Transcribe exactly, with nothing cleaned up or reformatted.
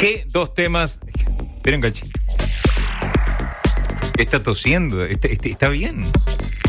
¿Qué dos temas? Esperen, Gachi. Está tosiendo. Está, está, está bien.